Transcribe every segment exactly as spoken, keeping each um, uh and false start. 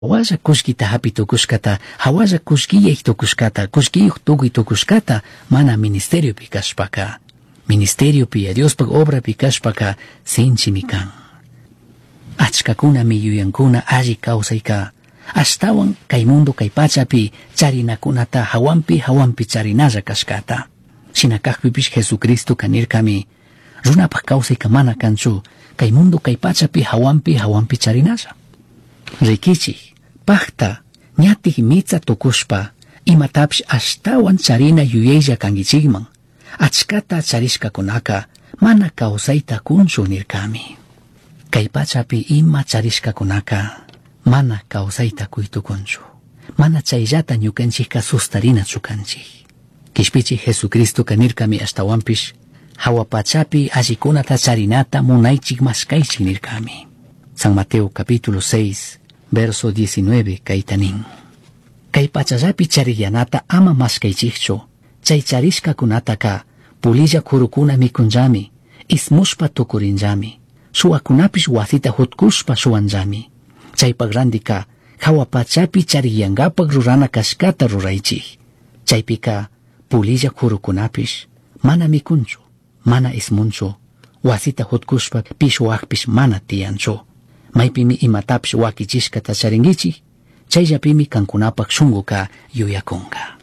Hawaza kushkita hapi tukushkata, hawaza kushkiyek tukushkata, kushkiyuk tukuy tukushkata, mana ministerio pi kashpaka. Ministerio pi Diospak obra pi kashpaka, sinchimi kan. Achkakuna mi yuyankuna alli kawsayka. Ashtawan kay mundo kay pachapi charinakunata hawampi hawampi charinalla kashkata. Shinakakpipish Jesucristo kanirkami. Runapak kawsayka mana kanchu, kay mundo kay pachapi hawampi hawampi charinalla. Rikichi, pakta, ñatik mitza tukushpa, imatapish ashtawan charina yuyaylla kangichigman. Achkata charishkakunaka, mana kawsayta kunchu nirkami. Kay pachapi ima charishkakunaka, mana kawsayta kuytukunchu. Mana chayllata ñukanchikka sustarina chukanchik. Kishpichi Jesucristo kanirkami ashtawanpish, hawa pachapi allikunata charinata munaychik maskaychik nirkami. San Mateo capítulo seis, verso diecinueve, kaytanin. Kay pachallapi chariyanata ama maskaychikchu, chay charishkakunataka pulilla kurukuna mikunllami, ismushpa tukurinllami, suwakunapish wasita hutkushpa suwanllami. Chaypak randika hawa pachapi chariyangapak rurana kashkata ruraychik. Chaypika pulilla kurukunapish mana mikunchu, mana ismunchu, wasita hutkushpa pishwakpish mana tiyanchu. Maypimi imatapish wakichishkata charingichik, chayllapimi kankunapak shunguka yuyakunka.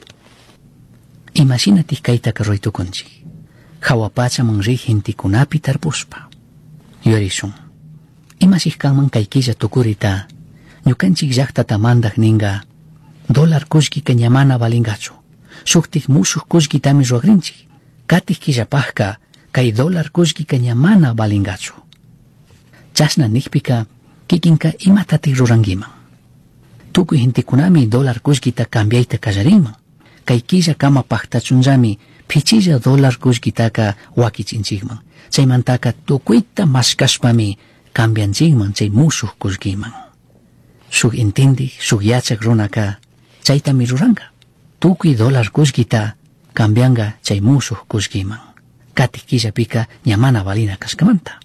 Imashinatik kaytaka ruytukunchik, hawa pachaman rik intikunapi tarpushpa. Yurishun, imashik kanman kaykilla tukurita, ñukanchik llaktata mandak ninga, dólar kushkika ñamana valingachu, shuktik mushuk kushkitami ruagrinchik, katik killapajka kay dólar kushkika ñamana valingachu. Chashna nikpika kikinka imatatik rurangiman. Tukuy hintikunami dólar kushkita cambiayta kallarinman. Kay killa kama paktachunllami pichilla dólar kushkitaka wakichinchikman. Chaymantaka tukuyta maskashpami cambianchikman chay mushuk kushkiman. Shuk intindi, shuk yachak runaka chaytami ruranka. Tukuy dólar kushkita cambianga chay mushuk kushkiman. Katik killapika ñamana valina kashkamanta.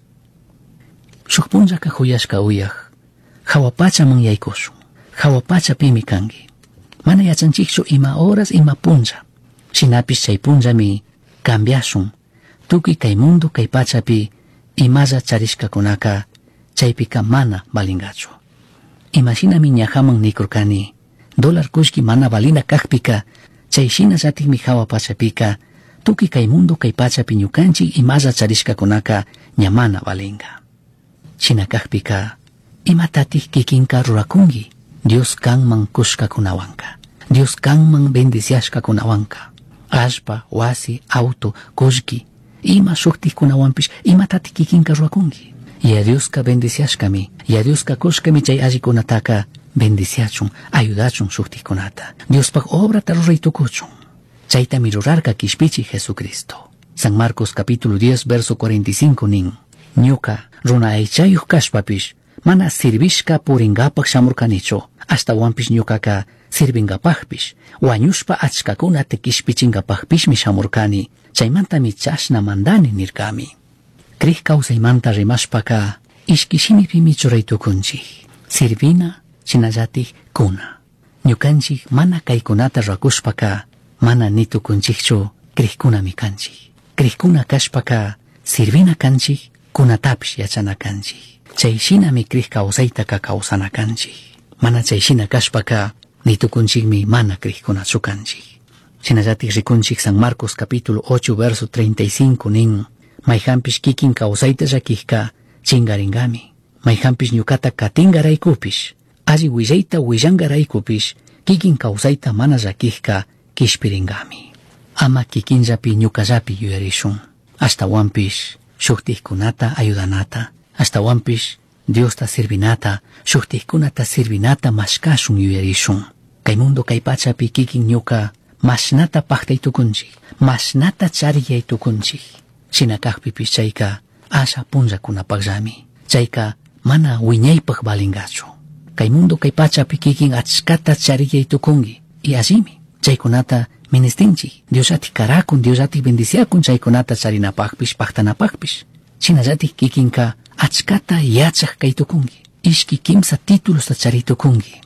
Shuk punllaka huyashka uyaq, hawa pachaman yaykushun, hawa pachapimi kangi. Mana yachanchikchu ima horas ima punlla. Shinapish chay punllami cambiashun, tukuy kay mundo kay pachapi imalla charishkakunaka chaypika mana valingachu. Imashinami ñahaman nikurkani, dólar kushki mana valina kakpika, chayshina llatikmi hawa pachapika, tukuy kay mundo kay pachapi ñukanchik imalla charishkakunaka ñamana valinga. Shinakakpika, imatatik kikinka rurakungi, Dios kanman kushkakunawanka, Dios kanman bendiciashkakunawanka, ashpa, wasi, auto, kushki, ima shuktikkunawanpish imatatik kikinka rurakungi. Ya Dioska bendiciashkami, ya Dioska kushkami chay allikunataka bendiciachun, ayudachun shuktikkunata. Diospak obrata ruraytukuchun. Chaytami rurarka kishpichi Jesucristo. San Marcos capítulo diez, verso cuarenta y cinco nin. Ñuka runa aychayuq kashpapish mana sirvishka puringapak shamurkanichu, hasta wanpish ñukaka sirvingapakpish, wañushpa achkakuna tekishpichingapakpishmi shamurkani, chaymantami chashna mandani nirkami. Krij kawsaymanta rimashpaka ishkishimipimi churaytukunchik, sirvina chinallatik kuna. Ñukanchik mana kaykunata rakushpaka mana nitukunchikchu krijkunami kanchik. Krijkuna kashpaka sirvina kanchik, kunatapish yachana kanchik. Chayshinami krij kawsaytaka kawsana kanchik. Mana chayshina kashpaka nitukunchikmi mana krijkunachu kanchik. Shinallatik rikunchik San Marcos capítulo ocho verso treinta y cinco nin. Mayhampish kikin kawsayta llakijka chingaringami. Mayhampish ñukata katingaraykupish, alli willayta willangaraykupish, kikin kawsayta mana llakijka kishpiringami. Ama kikinllapi ñukallapi yuyarishun. Hasta wanpish shuktikkunata ayudanata, hasta wanpish Diosta sirvinata, shuktikkunata sirvinata mashkashun yuyarishun. Kay mundo kay pachapi kikin ñuka mashnata paktaytukunchik, mashnata chariyaytukunchik. Shinakakpipish chayka asha punllakunapakllami. Chayka mana wiñaypak valingachu. Kay mundo kay pachapi kikin achkata chariyaytukungi, y allimi chaykunata ministinchik. Diosatik karakun, Diosatik bendiciakun chaykunata charinapakpish paktanapakpish. Shinallatik kikinka achkata yachaq kaytukungi, ishki kimsa títulos charitukungi.